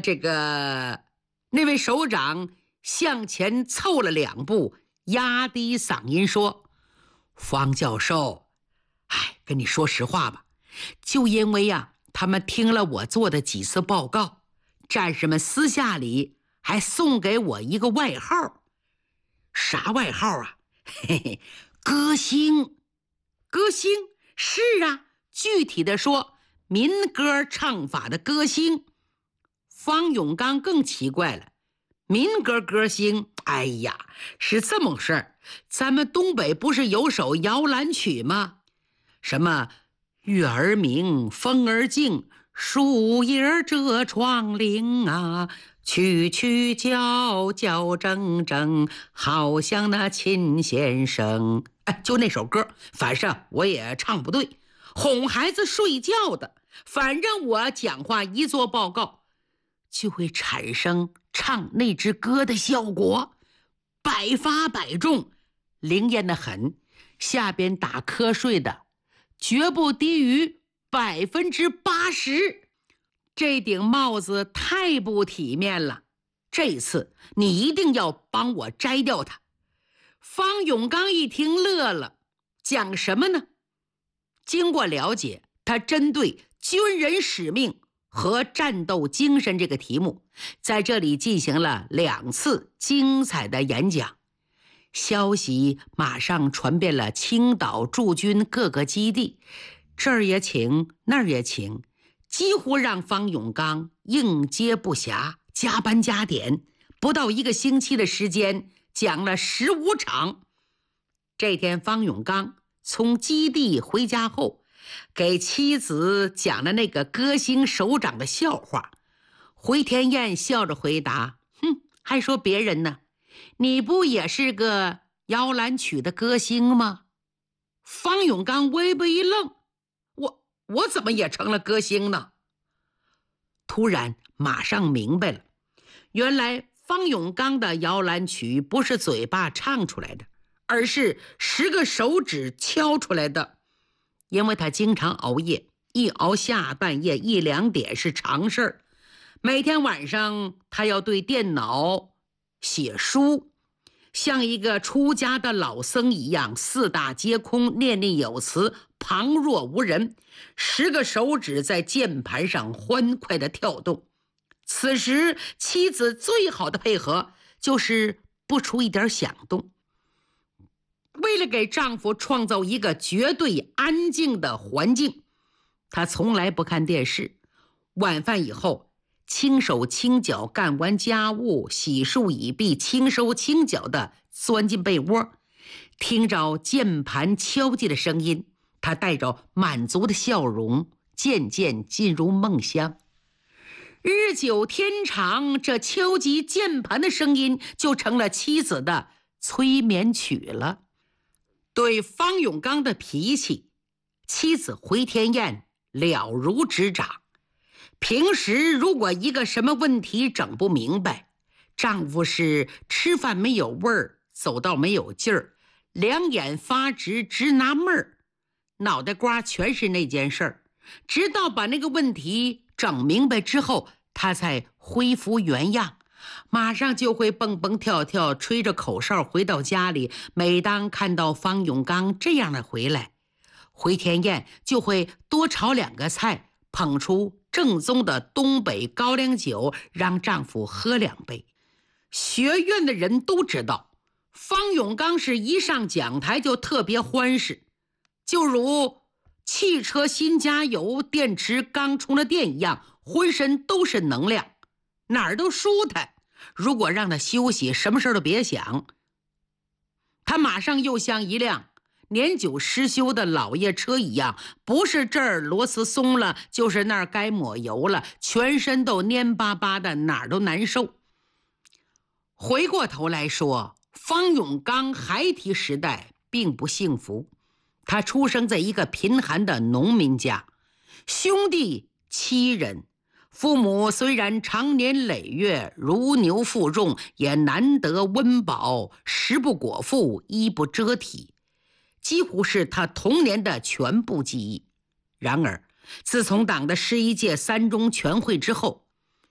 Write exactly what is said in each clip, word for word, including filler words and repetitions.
这个那位首长向前凑了两步，压低嗓音说：方教授，哎，跟你说实话吧，就因为呀、啊，他们听了我做的几次报告，战士们私下里还送给我一个外号。啥外号啊？嘿嘿，歌星。歌星？是啊，具体的说，民歌唱法的歌星。方永刚更奇怪了，民歌歌星？哎呀，是这么回事儿。咱们东北不是有首摇篮曲吗？什么月儿明，风儿静，树叶遮窗棂啊，曲曲叫叫铮铮，好像那琴弦声。哎，就那首歌，反正我也唱不对，哄孩子睡觉的。反正我讲话一做报告，就会产生唱那支歌的效果，百发百中，灵验的很。下边打瞌睡的绝不低于百分之八十。这顶帽子太不体面了，这次你一定要帮我摘掉它。方永刚一听乐了，讲什么呢？经过了解，他针对军人使命和战斗精神这个题目，在这里进行了两次精彩的演讲。消息马上传遍了青岛驻军各个基地，这儿也请，那儿也请，几乎让方永刚应接不暇，加班加点，不到一个星期的时间讲了十五场。这天方永刚从基地回家后，给妻子讲了那个歌星首长的笑话。回天燕笑着回答：哼，还说别人呢，你不也是个摇篮曲的歌星吗？方永刚微微一愣，我我怎么也成了歌星呢？突然马上明白了，原来方永刚的摇篮曲不是嘴巴唱出来的，而是十个手指敲出来的。因为他经常熬夜，一熬下半夜一两点是常事儿。每天晚上他要对电脑写书，像一个出家的老僧一样，四大皆空，念念有词，旁若无人，十个手指在键盘上欢快地跳动。此时妻子最好的配合就是不出一点响动。为了给丈夫创造一个绝对安静的环境，她从来不看电视。晚饭以后，轻手轻脚干完家务，洗漱已毕，轻手轻脚地钻进被窝，听着键盘敲击的声音，她带着满足的笑容，渐渐进入梦乡。日久天长，这敲击键盘的声音就成了妻子的催眠曲了。对方永刚的脾气，妻子回天燕了如指掌。平时如果一个什么问题整不明白，丈夫是吃饭没有味儿，走道没有劲儿，两眼发直，直纳闷儿，脑袋瓜全是那件事儿。直到把那个问题整明白之后，他才恢复原样，马上就会蹦蹦跳跳，吹着口哨回到家里。每当看到方永刚这样的回来，回天燕就会多炒两个菜，捧出正宗的东北高粱酒，让丈夫喝两杯。学院的人都知道，方永刚是一上讲台就特别欢实，就如汽车新加油，电池刚充了电一样，浑身都是能量，哪儿都舒坦。如果让他休息，什么事都别想，他马上又像一辆年久失修的老爷车一样，不是这儿螺丝松了，就是那儿该抹油了，全身都蔫巴巴的，哪儿都难受。回过头来说，方永刚孩提时代并不幸福。他出生在一个贫寒的农民家，兄弟七人，父母虽然长年累月如牛负重，也难得温饱，食不果腹，衣不遮体，几乎是他童年的全部记忆。然而自从党的十一届三中全会之后，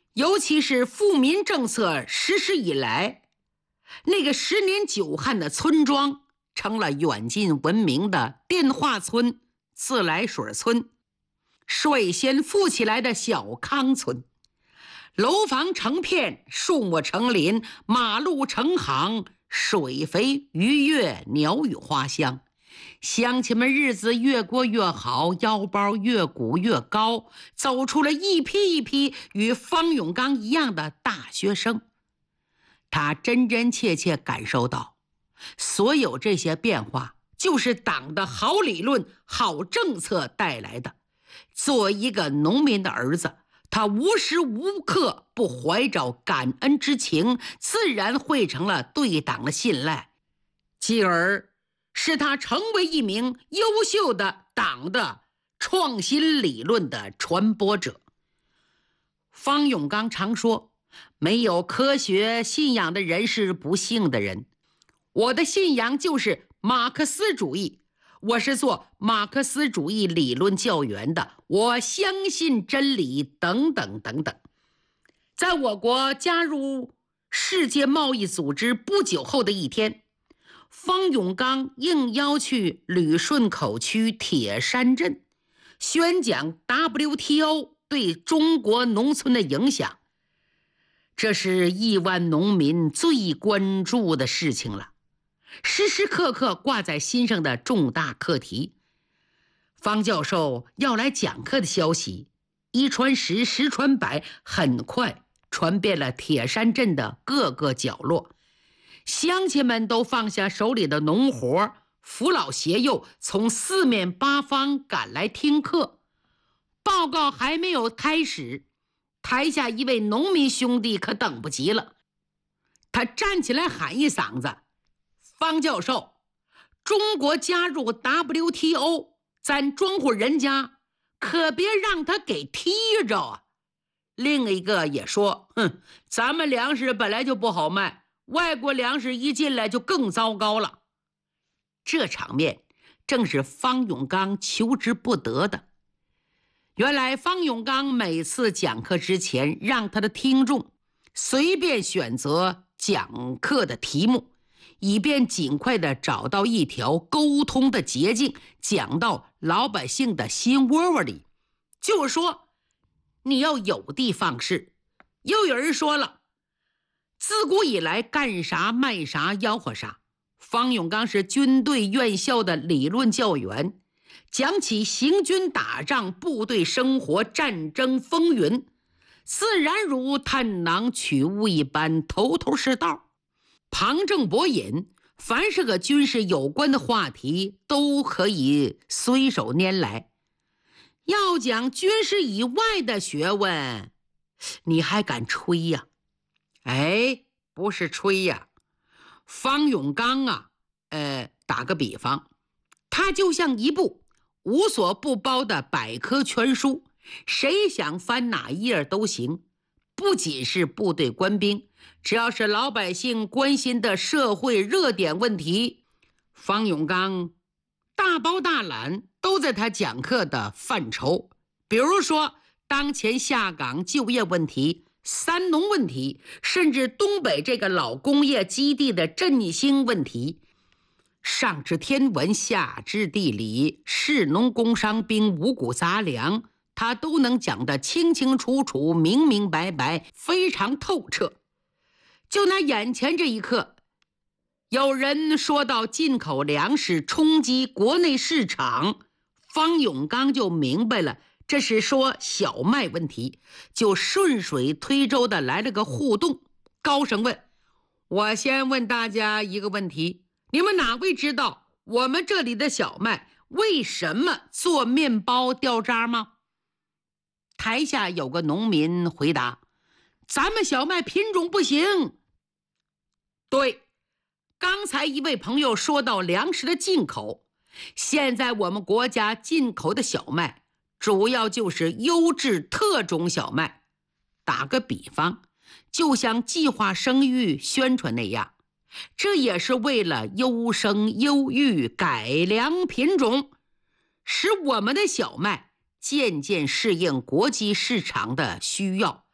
尤其是富民政策实施以来，那个十年久旱的村庄成了远近闻名的电话村、自来水村，水先富起来的小康村，楼房成片，树木成林，马路成行，水肥鱼跃，鸟语花香。乡亲们日子越过越好，腰包越鼓越高，走出了一批一批与方永刚一样的大学生。他真真切切感受到，所有这些变化就是党的好理论、好政策带来的。作为一个农民的儿子，他无时无刻不怀着感恩之情，自然汇成了对党的信赖，继而使他成为一名优秀的党的创新理论的传播者。方永刚常说，没有科学信仰的人是不幸的人。我的信仰就是马克思主义，我是做马克思主义理论教员的，我相信真理等等等等。在我国加入世界贸易组织不久后的一天，方永刚应邀去旅顺口区铁山镇宣讲 W T O 对中国农村的影响。这是亿万农民最关注的事情了，时时刻刻挂在心上的重大课题。方教授要来讲课的消息一传十，十传百，很快传遍了铁山镇的各个角落。乡亲们都放下手里的农活，扶老携幼，从四面八方赶来听课。报告还没有开始，台下一位农民兄弟可等不及了，他站起来喊一嗓子：方教授，中国加入 W T O， 咱庄户人家可别让他给踢着啊。另一个也说，哼，咱们粮食本来就不好卖，外国粮食一进来就更糟糕了。这场面正是方永刚求之不得的。原来方永刚每次讲课之前，让他的听众随便选择讲课的题目，以便尽快的找到一条沟通的捷径，讲到老百姓的心窝窝里。就是说，你要有的放矢。又有人说了，自古以来干啥卖啥吆喝啥。方永刚是军队院校的理论教员，讲起行军打仗、部队生活、战争风云，自然如探囊取物一般，头头是道，旁征博引。凡是和军事有关的话题都可以随手拈来。要讲军事以外的学问，你还敢吹呀？哎，不是吹呀。方永刚啊，呃，打个比方，他就像一部无所不包的百科全书，谁想翻哪一页都行。不仅是部队官兵，只要是老百姓关心的社会热点问题，方永刚大包大揽都在他讲课的范畴。比如说当前下岗就业问题、三农问题，甚至东北这个老工业基地的振兴问题，上知天文，下知地理，士农工商兵五谷杂粮，他都能讲得清清楚楚、明明白白，非常透彻。就拿眼前这一刻，有人说到进口粮食冲击国内市场，方永刚就明白了，这是说小麦问题，就顺水推舟的来了个互动。高声问：我先问大家一个问题，你们哪位知道我们这里的小麦为什么做面包掉渣吗？台下有个农民回答：咱们小麦品种不行。对，刚才一位朋友说到粮食的进口，现在我们国家进口的小麦主要就是优质特种小麦。打个比方，就像计划生育宣传那样，这也是为了优生优育改良品种，使我们的小麦渐渐适应国际市场的需要，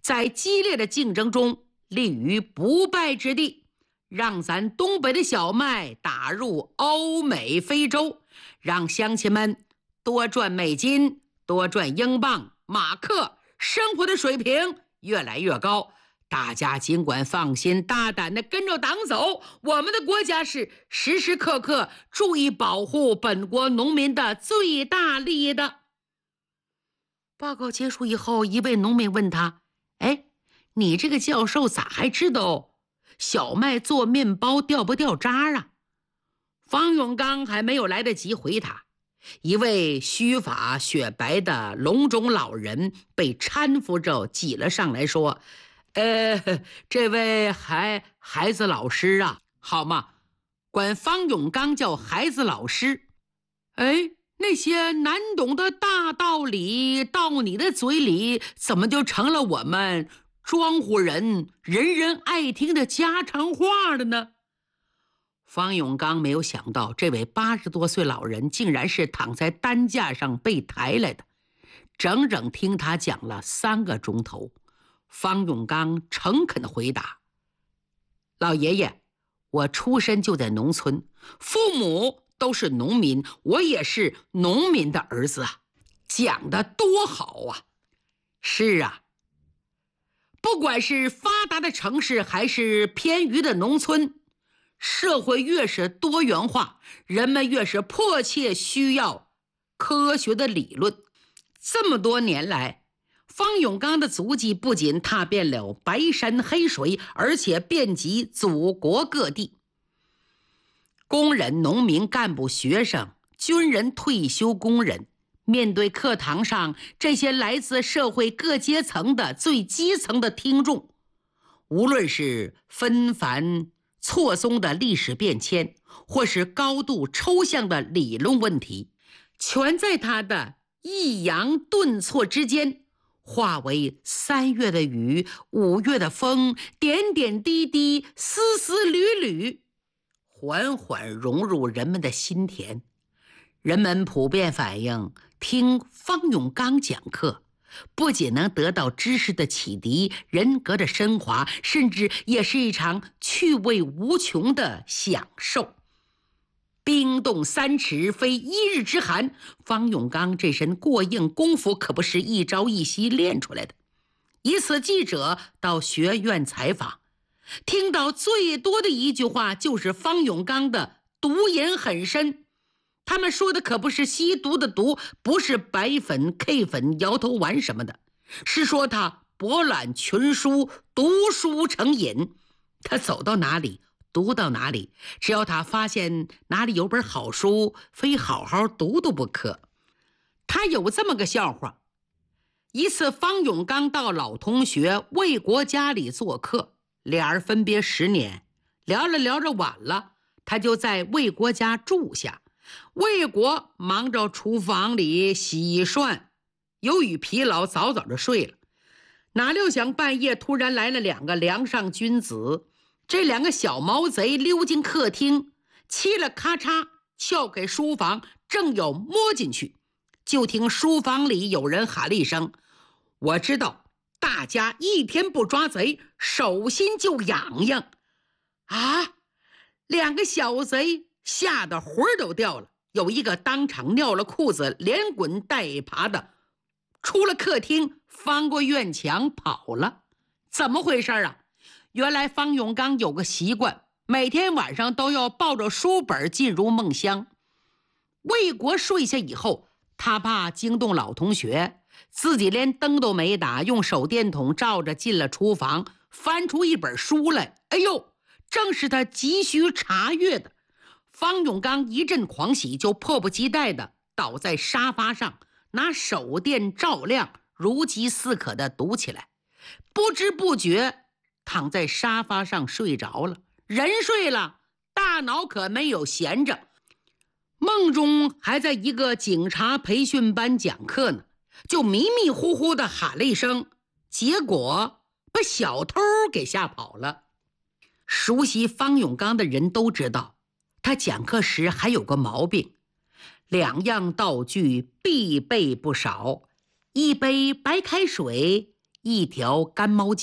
在激烈的竞争中立于不败之地，让咱东北的小麦打入欧美非洲，让乡亲们多赚美金，多赚英镑、马克，生活的水平越来越高。大家尽管放心大胆地跟着党走，我们的国家是时时刻刻注意保护本国农民的最大利益的。报告结束以后，一位农民问他，哎，你这个教授咋还知道小麦做面包掉不掉渣啊？方永刚还没有来得及回答，一位须发雪白的笼中老人被搀扶着挤了上来，说，呃，这位孩孩子老师啊，好吗？管方永刚叫孩子老师。哎，那些难懂的大道理到你的嘴里，怎么就成了我们庄户人人人爱听的家常话了呢？方永刚没有想到，这位八十多岁老人竟然是躺在担架上被抬来的，整整听他讲了三个钟头。方永刚诚恳地回答，老爷爷，我出身就在农村，父母都是农民，我也是农民的儿子啊，讲得多好啊！是啊，不管是发达的城市还是偏隅的农村，社会越是多元化，人们越是迫切需要科学的理论。这么多年来，方永刚的足迹不仅踏遍了白山黑水，而且遍及祖国各地。工人、农民、干部、学生、军人、退休工人，面对课堂上这些来自社会各阶层的最基层的听众，无论是纷繁错综的历史变迁，或是高度抽象的理论问题，全在他的抑扬顿挫之间化为三月的雨，五月的风，点点滴滴，丝丝缕缕，缓缓融入人们的心田。人们普遍反映，听方永刚讲课，不仅能得到知识的启迪，人格的升华，甚至也是一场趣味无穷的享受。冰冻三尺非一日之寒，方永刚这身过硬功夫可不是一朝一夕练出来的。一次记者到学院采访，听到最多的一句话就是方永刚的毒瘾很深。他们说的可不是吸毒的毒，不是白粉 K 粉摇头丸什么的，是说他博览群书，读书成瘾。他走到哪里读到哪里，只要他发现哪里有本好书，非好好读读不可。他有这么个笑话，一次方永刚到老同学魏国家里做客，俩人分别十年，聊着聊着晚了，他就在魏国家住下。魏国忙着厨房里洗涮，由于疲劳早早就睡了。哪料想半夜突然来了两个梁上君子，这两个小毛贼溜进客厅，嘁了咔嚓撬开书房，正要摸进去，就听书房里有人喊了一声，我知道大家一天不抓贼，手心就痒痒啊！两个小贼吓得魂儿都掉了，有一个当场尿了裤子，连滚带爬的出了客厅，翻过院墙跑了。怎么回事啊？原来方永刚有个习惯，每天晚上都要抱着书本进入梦乡。魏国睡下以后，他怕惊动老同学，自己连灯都没打，用手电筒照着进了厨房，翻出一本书来。哎呦，正是他急需查阅的。方永刚一阵狂喜，就迫不及待地倒在沙发上，拿手电照亮，如饥似渴地读起来。不知不觉躺在沙发上睡着了。人睡了，大脑可没有闲着。梦中还在一个警察培训班讲课呢，就迷迷糊糊地喊了一声，结果把小偷给吓跑了。熟悉方永刚的人都知道，他讲课时还有个毛病，两样道具必备不少，一杯白开水， 一条干毛巾。